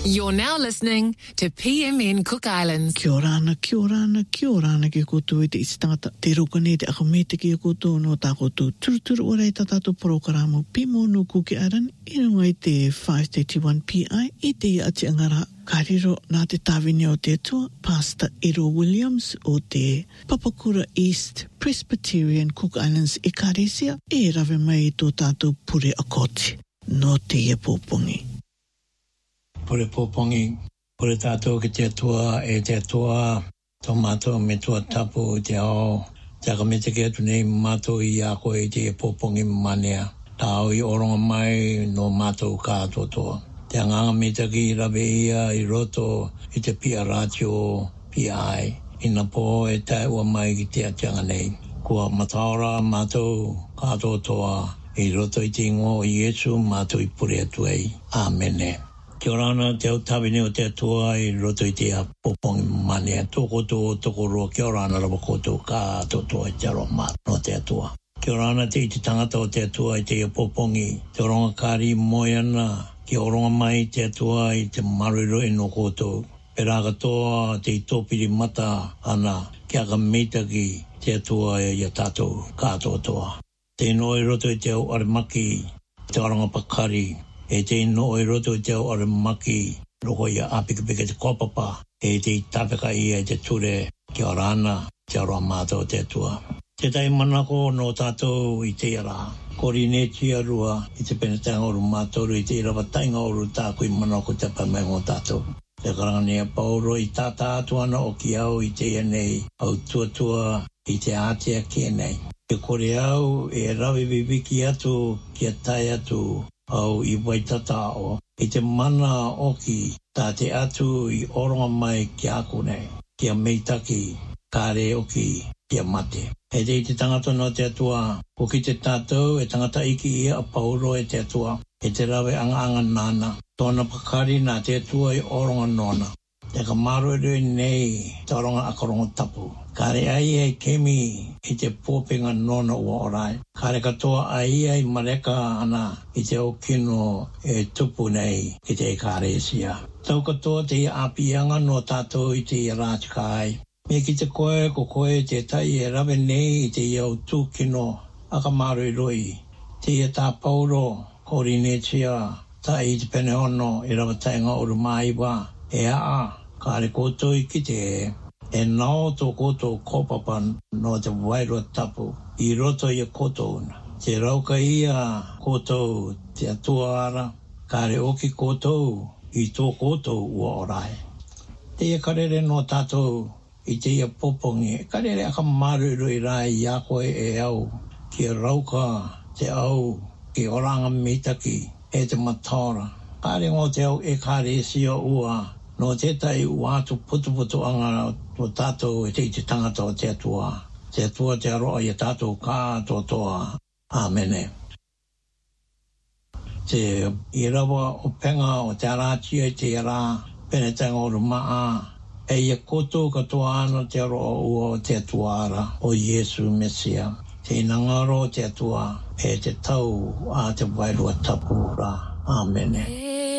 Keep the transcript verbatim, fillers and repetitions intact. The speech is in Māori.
You're now listening to P M N Cook Islands. Kia ora ana, kia ora ana, kia ora ana ki koutou e te isi tangata. Te roka ne te akamete ki koutou no tā koutou turuturu ora i tā tātou programo Pimo no Cook Island i runga i te five thirty-one P I i te ati angara kariro nā te tāwine o te atua Pastor Ero Williams o te Papakura East Presbyterian Cook Islands i Karesia e rawe mai i tō tātou pure akoti no te ia pōpongi. Pure pōpongi, pure tātou ki te atua e te atua tō mātou me tua tapu te ao te akamete ki atu nei mātou i a koe i te pōpongi manea tāo i oronga mai no mātou kātotoa. Te anganga me taki rawe ia i roto i te pia ratio P I ina pō e tai ua mai ki te atianga nei. Kua mataora mātou kātotoa i roto i te ingo i Iesu mātou i pure atu ei. Amene. Kia ora ana te au tawine o te atua i roto i te a pōpongi manea. Tōko tō tōko roa kia ora ana rawa koutou kātotoa i te aroa māt no te atua. Kia ora ana te i te tangata o te atua i te a pōpongi. Te oronga kāri moi ana. Ki oronga mai te atua i te mariro e no koutou. Pera katoa te i tōpiri mata ana ki aka meitaki te atua i a tātou kātotoa. Te ino i roto i te au arimaki, te oranga pakari. E te ino i roto i te au arimaki, roko i a apikapika te kopapa. E te i tāpeka ia i te ture ki ora ana te aroa mātou te atua. Te tai manako no tātou i te ara. Kori ne tia rua i te penetanga oru mātoru i te irawa tainga oru tāku i manako te pamengo tātou. Te karangania pauro i tātā atu ana o ki au i te nei au tuatua i te ātea ki nei. Te kore au e rawi viviki atu ki a tai atu au i waitatao. I te mana oki tā te atu i oronga mai ki aku nei. Ki a meitaki, kāre oki, ki a mate. E te i te tangata no te atua, ko ki te tātou e tangata iki ia a pauro e te atua, e te rawe anga anga nana, tōna pakari nā te atua i oronga nona. Te ka maro e nei, te oronga akarongo tapu. Kare ai e kemi i te pōpenga nona ua orai. Kare katoa ai ai mareka ana i te okino e tupu nei i te karesia. Tau katoa te apianga no tātou i te rātikai. Me ki te koe ko koe te tai e rawe nei i te iau tūkino aka maro i roi. Te ia tā pauro, kori ne tia, tai i te penehono i rawa tainga oru maiwa. E a, kare koutou i ki te e. E nao tō koutou kopapa no te wairua tapu i roto i a koutou. Te rauka ia koutou te atua ara, kare oki koutou i tō koutou ua orai. Te ia karere no tātou i te ia popongi, karere aka maruru i rai i a koe e au, ki rauka te au, ki oranga mitaki e te mataora. Kare ngō te au e kare sio ua, no te tai uatu putu putu anga o tātou e te i te tangata o te atua. Te atua te aroa i a tātou kā totoa. Amene. Te i rawa o penga o te aratia i te ara, penetanga o rumaa, e ia koutou katoa ana te aroa ua o te atuara o Iesu Mesia. Te inangaro te atua e te tau a te wairua tapu ra. Amene.